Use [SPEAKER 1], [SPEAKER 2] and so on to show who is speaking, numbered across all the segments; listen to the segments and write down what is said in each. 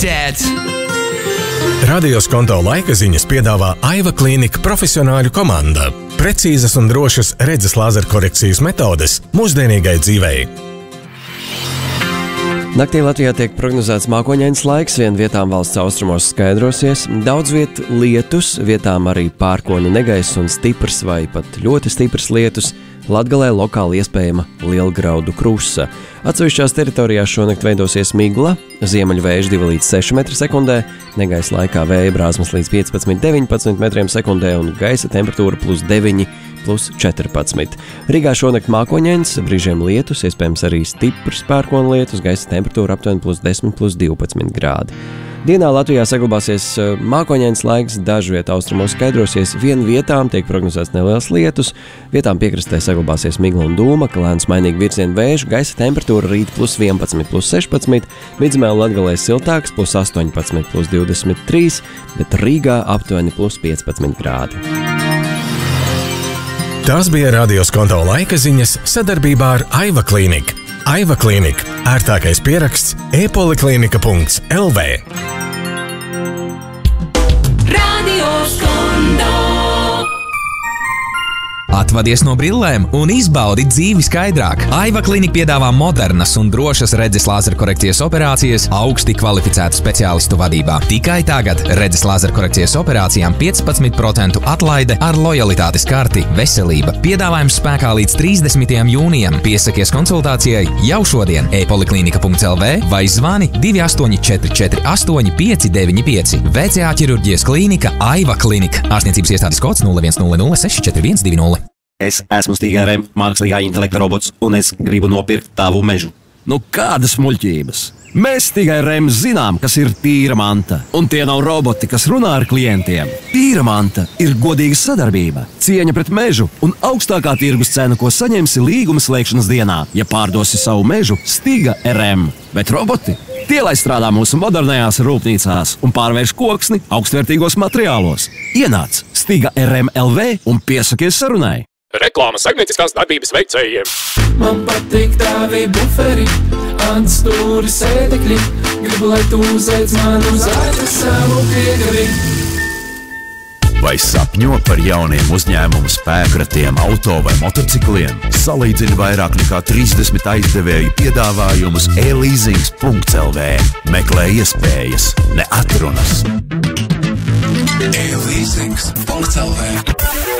[SPEAKER 1] Dad.
[SPEAKER 2] Radio Skonto laika ziņas piedāvā Aiva Klīnika profesionāļu komanda. Precīzas un drošas redzes lāzerkorekcijas metodes mūsdienīgai dzīvei.
[SPEAKER 3] Naktī Latvijā tiek prognozēts mākoņains laiks, vien vietām valsts austrumos skaidrosies, daudz viet lietus, vietām arī pērkona negaiss un stiprs vai pat ļoti stiprs lietus, Latgalē lokāli iespējama lielgraudu krusa. Atsevišķās teritorijās šonakt veidosies migla, ziemeļvējš 2 līdz 6 metri sekundē, negaisa laikā vēja brāzmas līdz 15–19 metriem sekundē un gaisa temperatūra +9, +14. Rīgā šonakt mākoņains, brīžiem lietus, iespējams arī stiprs pērkona lietus, gaisa temperatūra aptuveni +10, +12 grādi. Dienā Latvijā saglabāsies mākoņains laiks, dažviet austrumos skaidrosies, vien vietām tiek prognozēts neliels lietus, vietām piekrastē saglabāsies migla un dūma, lēns mainīgi virzienu vējš, gaisa temperatūra rīt +11, +16, Vidzemē un Latgalē siltāks +18, +23, bet Rīgā aptuveni +15 grādi.
[SPEAKER 2] Tās bija Radio Skonto laika ziņas sadarbībā ar Aiva Klīnika. Aiva Klīnika – ērtākais pieraksts e-poliklinika.lv.
[SPEAKER 4] Radio Skonto.
[SPEAKER 1] Atvadies no brillēm un izbaudi dzīvi skaidrāk. Aiva Klīnika piedāvā modernas un drošas redzes lāzerkorekcijas operācijas augsti kvalificētu speciālistu vadībā. Tikai tagad redzes lāzerkorekcijas operācijām 15% atlaide ar lojalitātes karti Veselība. Piedāvājums spēkā līdz 30. jūnijam. Piesakies konsultācijai jau šodien e-poliklinika.lv vai zvani 2844 8595. VCA ķirurģijas klīnika Aiva Klīnika. Ārstniecības iestādes kods 0100 64120.
[SPEAKER 5] Es esmu Stiga RM, mākslīgā intelekta robots, un es gribu nopirkt tavu mežu. Nu, kādas muļķības? Mēs Stiga RM zinām, kas ir tīra manta, un tie nav roboti, kas runā ar klientiem. Tīra manta ir godīga sadarbība, cieņa pret mežu un augstākā tirgus cena, ko saņemsi līguma slēgšanas dienā, ja pārdosi savu mežu Stiga RM. Bet roboti? Tie, lai strādā mūsu modernajās rūpnīcās un pārvērš koksni augstvērtīgos materiālos. Ienāc Stiga RM LV un piesakies sarunai.
[SPEAKER 6] Reklāma saimnieciskās darbības veicējiem.
[SPEAKER 7] Man patīk tavi buferi, atstūri sēdekļi. Gribu, lai tu uzveic man uz aizes savu piegari.
[SPEAKER 8] Vai sapņo par jauniem uzņēmumu spēkratiem, auto vai motocikliem? Salīdzini vairāk nekā 30 aizdevēju piedāvājumus e-leasings.lv. Meklē iespējas, ne atrunas.
[SPEAKER 4] e-leasings.lv.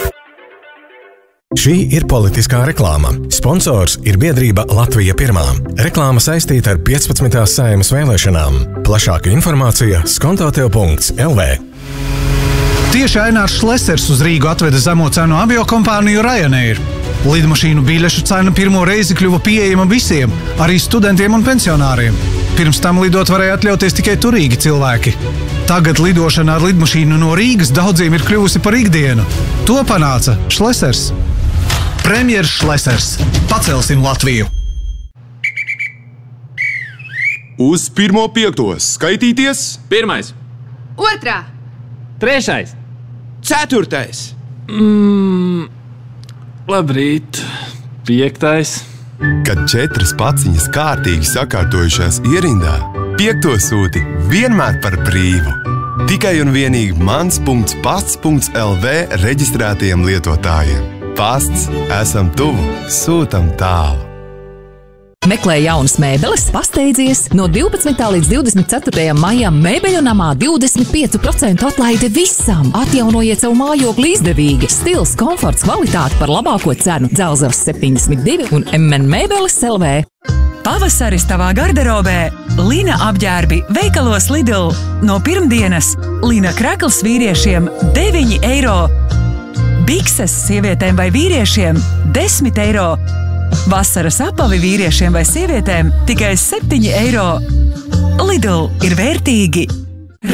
[SPEAKER 2] Šī ir politiskā reklāma. Sponsors ir biedrība Latvija Pirmā. Reklāma saistīta ar 15. Saeimas vēlēšanām. Plašāka informācija skontotev.lv.
[SPEAKER 9] Tieši Ainārs Šlesers uz Rīgu atveda zemo cenu aviokompāniju Ryanair. Lidmašīnu biļešu cena pirmo reizi kļuva pieejama visiem, arī studentiem un pensionāriem. Pirms tam lidot varēja atļauties tikai turīgi cilvēki. Tagad lidošana ar lidmašīnu no Rīgas daudziem ir kļuvusi par ikdienu. To panāca Šlesers. Premjers Šlesers. Pacelsim Latviju!
[SPEAKER 10] Uz 1.5. skaitīties!
[SPEAKER 11] 1.
[SPEAKER 12] 2.
[SPEAKER 11] 3.
[SPEAKER 12] 4.
[SPEAKER 11] Labrīt. 5.
[SPEAKER 10] Kad 4 paciņas kārtīgi sakārtojušās ierindā, 5. sūti vienmēr par brīvu. Tikai un vienīgi mans.pasts.lv reģistrētajiem lietotājiem. Pasts, esam tuvu, sūtam tālu.
[SPEAKER 13] Meklē jaunas mēbeles, pasteidzies! No 12. līdz 24. maijam Mēbeļu namā 25% atlaide visam! Atjaunojiet savu mājokli izdevīgi! Stils, komforts, kvalitāte par labāko cenu! Dzelzavas 72 un MN Mēbeles LV.
[SPEAKER 14] Pavasaris tavā garderobē! Lina apģērbi veikalos Lidl. No pirmdienas Lina krakls vīriešiem 9 eiro. Bikses sievietēm vai vīriešiem 10 eiro. Vasaras apavi vīriešiem vai sievietēm tikai 7 eiro. Lidl ir vērtīgi!